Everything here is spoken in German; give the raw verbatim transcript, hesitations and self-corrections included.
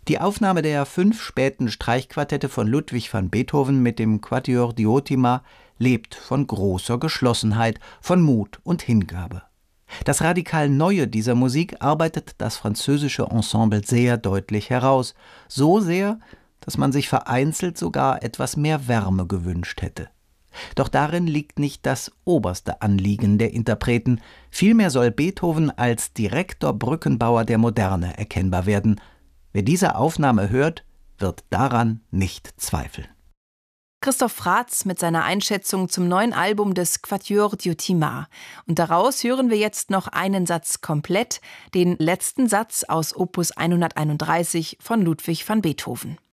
Die Aufnahme der fünf späten Streichquartette von Ludwig van Beethoven mit dem Quatuor Diotima lebt von großer Geschlossenheit, von Mut und Hingabe. Das radikal Neue dieser Musik arbeitet das französische Ensemble sehr deutlich heraus, so sehr, dass man sich vereinzelt sogar etwas mehr Wärme gewünscht hätte. Doch darin liegt nicht das oberste Anliegen der Interpreten, vielmehr soll Beethoven als direkter Brückenbauer der Moderne erkennbar werden. Wer diese Aufnahme hört, wird daran nicht zweifeln. Christoph Fratz mit seiner Einschätzung zum neuen Album des Quatuor Diotima. Und daraus hören wir jetzt noch einen Satz komplett, den letzten Satz aus Opus hunderteinunddreißig von Ludwig van Beethoven.